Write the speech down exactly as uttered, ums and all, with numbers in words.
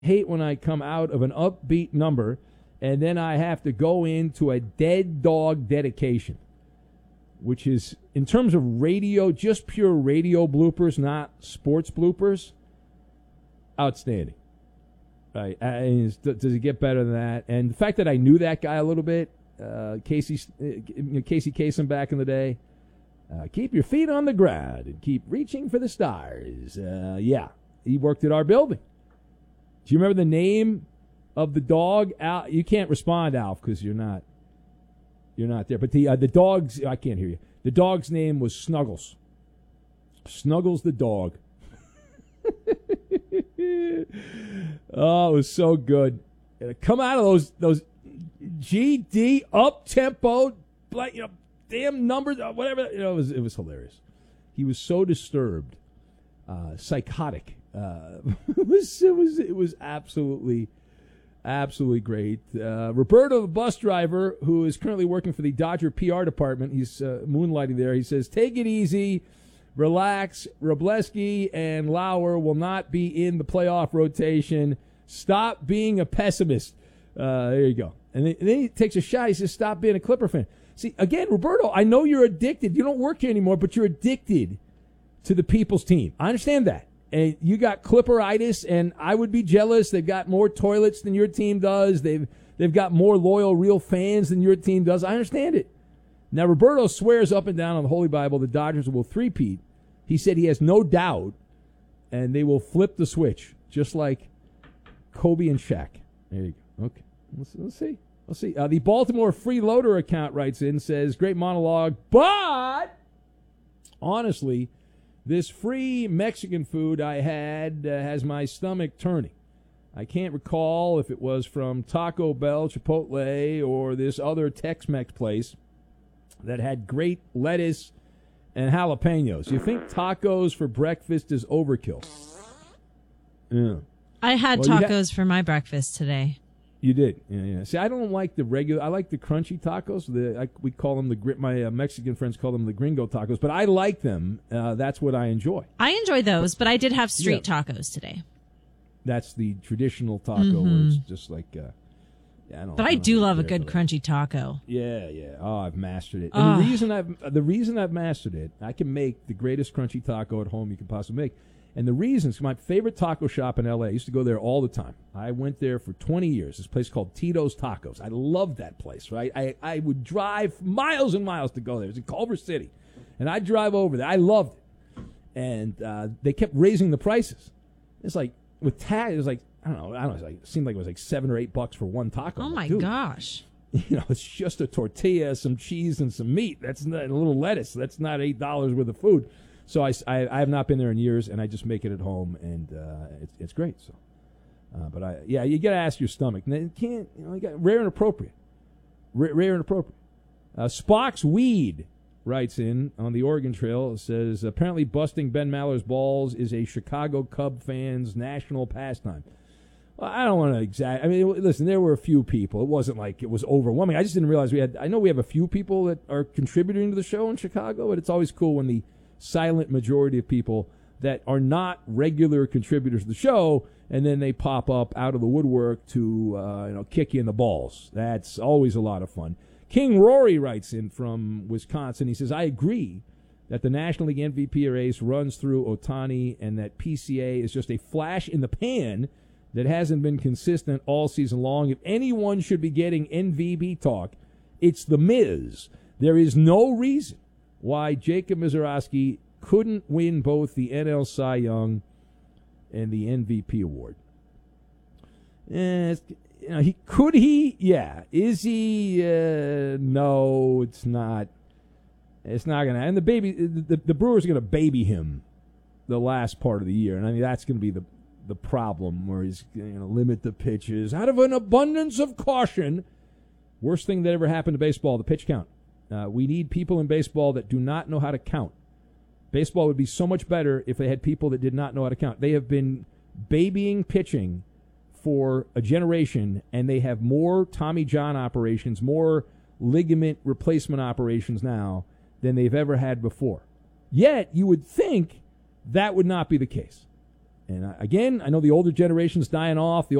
hate when I come out of an upbeat number and then I have to go into a dead dog dedication, which is, in terms of radio, just pure radio bloopers, not sports bloopers, outstanding. Right? And does it get better than that? And the fact that I knew that guy a little bit, uh, Casey uh, Casey Kasem back in the day, uh, keep your feet on the ground and keep reaching for the stars. Uh, yeah, he worked at our building. Do you remember the name of the dog? Al, you can't respond, Alf, because you're not you're not there. But the uh, the dog's I can't hear you. The dog's name was Snuggles. Snuggles the dog. Oh, it was so good. Come out of those those G D up tempo, like you know, damn numbers, whatever. You know, it was it was hilarious. He was so disturbed, uh, psychotic. Uh, it was it was it was absolutely, absolutely great. Uh, Roberto, the bus driver, who is currently working for the Dodger P R department, he's uh, moonlighting there. He says, "Take it easy. Relax. Robleski and Lauer will not be in the playoff rotation. Stop being a pessimist." Uh, there you go. And then, and then he takes a shot. He says, "Stop being a Clipper fan." See, again, Roberto, I know you're addicted. You don't work here anymore, but you're addicted to the people's team. I understand that. And you got Clipperitis, and I would be jealous. They've got more toilets than your team does. They've they've got more loyal, real fans than your team does. I understand it. Now, Roberto swears up and down on the Holy Bible the Dodgers will three-peat. He said he has no doubt, and they will flip the switch, just like Kobe and Shaq. There you go. Okay. Let's, let's see. Let's see. Uh, the Baltimore Freeloader account writes in, says, "Great monologue, but honestly, this free Mexican food I had uh, has my stomach turning. I can't recall if it was from Taco Bell, Chipotle, or this other Tex-Mex place that had great lettuce and jalapenos. You think tacos for breakfast is overkill?" Yeah. I had well, tacos ha- for my breakfast today. You did, yeah, yeah. See, I don't like the regular. I like the crunchy tacos. The I, we call them the grit. My uh, Mexican friends call them the gringo tacos, but I like them. Uh, that's what I enjoy. I enjoy those, but I did have street yeah. tacos today. That's the traditional taco, mm-hmm. where it's just like. Uh, yeah, I don't. But I, I don't do love a good crunchy taco. Yeah, yeah. Oh, I've mastered it. Oh. And the reason I've the reason I've mastered it, I can make the greatest crunchy taco at home you can possibly make. And the reasons, my favorite taco shop in L A, I used to go there all the time. I went there for twenty years, this place called Tito's Tacos. I loved that place, right? I, I would drive miles and miles to go there. It was in Culver City. And I'd drive over there. I loved it. And uh, they kept raising the prices. It's like, with tax, it was like, I don't know, I don't know, it, like, it seemed like it was like seven or eight bucks for one taco. Oh, I'm my like, gosh. You know, it's just a tortilla, some cheese, and some meat. That's not, and a little lettuce. That's not eight dollars worth of food. So I, I, I have not been there in years, and I just make it at home, and uh, it's it's great. So, uh, but I yeah, you got to ask your stomach. And it can't you know you got rare and appropriate, rare, rare and appropriate. Uh, Spock's Weed writes in on the Oregon Trail, says apparently busting Ben Maller's balls is a Chicago Cub fan's national pastime. Well, I don't want to exact. I mean, listen, there were a few people. It wasn't like it was overwhelming. I just didn't realize we had. I know we have a few people that are contributing to the show in Chicago, but it's always cool when the silent majority of people that are not regular contributors to the show, and then they pop up out of the woodwork to uh, you know kick you in the balls. That's always a lot of fun. King Rory writes in from Wisconsin. He says, "I agree that the National League M V P race runs through Ohtani and that P C A is just a flash in the pan that hasn't been consistent all season long. If anyone should be getting M V P talk, it's The Miz. There is no reason why Jacob Mizorowski couldn't win both the N L Cy Young and the M V P award." Eh, you know, he could he? Yeah. Is he? Uh, no, it's not. It's not gonna. And the baby, the, the Brewers are gonna baby him the last part of the year, and I mean that's gonna be the the problem where he's going to limit the pitches out of an abundance of caution. Worst thing that ever happened to baseball: the pitch count. Uh, we need people in baseball that do not know how to count. Baseball would be so much better if they had people that did not know how to count. They have been babying pitching for a generation, and they have more Tommy John operations, more ligament replacement operations now than they've ever had before. Yet, you would think that would not be the case. And I, again, I know the older generation's dying off. The